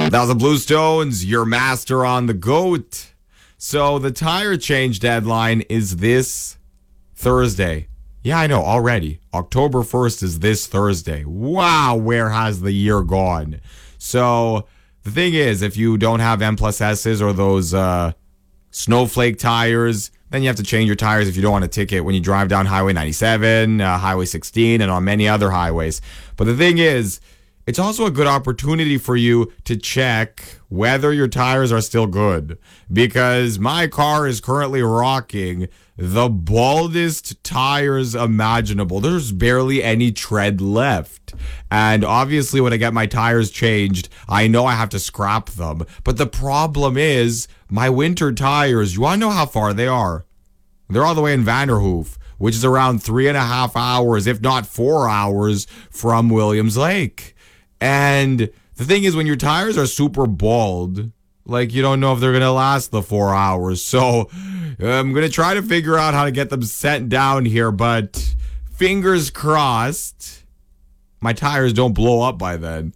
That was the Blue Stones, your master on the GOAT. So the tire change deadline is this Thursday. Yeah, I know, already. October 1st is this Thursday. Wow, where has the year gone? So the thing is, if you don't have M+S's or those snowflake tires, then you have to change your tires if you don't want a ticket when you drive down Highway 97, Highway 16, and on many other highways. But the thing is, it's also a good opportunity for you to check whether your tires are still good, because my car is currently rocking the baldest tires imaginable. There's barely any tread left. And obviously when I get my tires changed, I know I have to scrap them. But the problem is my winter tires, you want to know how far they are? They're all the way in Vanderhoof, which is around 3.5 hours, if not 4 hours from Williams Lake. And the thing is, when your tires are super bald, like, you don't know if they're going to last the 4 hours. So I'm going to try to figure out how to get them sent down here, but fingers crossed my tires don't blow up by then.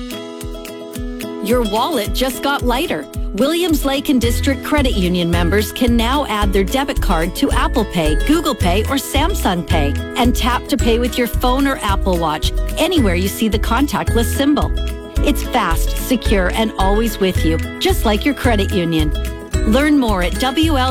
Your wallet just got lighter. Williams Lake and District Credit Union members can now add their debit card to Apple Pay, Google Pay, or Samsung Pay and tap to pay with your phone or Apple Watch anywhere you see the contactless symbol. It's fast, secure, and always with you, just like your credit union. Learn more at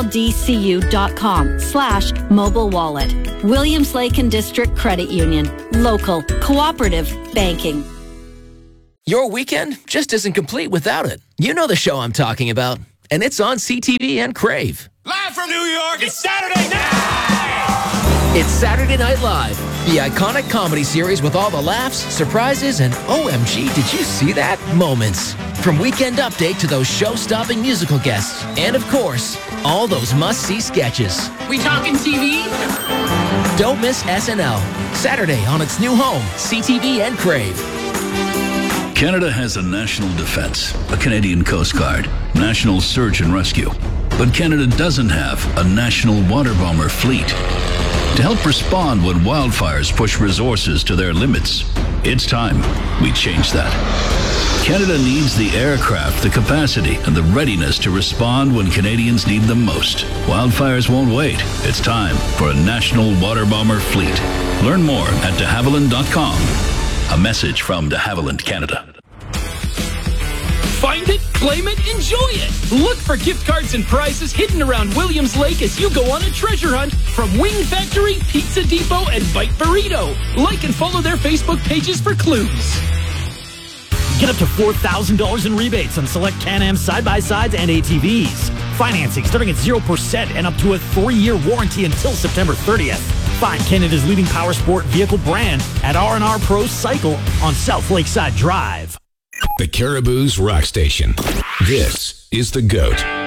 wldcu.com/mobile wallet. Williams Lake and District Credit Union. Local, cooperative banking. Your weekend just isn't complete without it. You know the show I'm talking about, and it's on CTV and Crave. Live from New York, it's Saturday night! It's Saturday Night Live, the iconic comedy series with all the laughs, surprises, and OMG, did you see that? Moments. From Weekend Update to those show-stopping musical guests, and of course, all those must-see sketches. We talking TV? Don't miss SNL, Saturday on its new home, CTV and Crave. Canada has a national defense, a Canadian Coast Guard, national search and rescue. But Canada doesn't have a national water bomber fleet. To help respond when wildfires push resources to their limits, it's time we change that. Canada needs the aircraft, the capacity, and the readiness to respond when Canadians need them most. Wildfires won't wait. It's time for a national water bomber fleet. Learn more at de Havilland.com. A message from de Havilland Canada. Find it, claim it, enjoy it. Look for gift cards and prizes hidden around Williams Lake as you go on a treasure hunt from Wing Factory, Pizza Depot, and Bite Burrito. Like and follow their Facebook pages for clues. Get up to $4,000 in rebates on select Can-Am side-by-sides and ATVs. Financing starting at 0% and up to a 3-year warranty until September 30th. Find Canada's leading power sport vehicle brand at R&R Pro Cycle on South Lakeside Drive. The Caribou's Rock Station. This is The GOAT.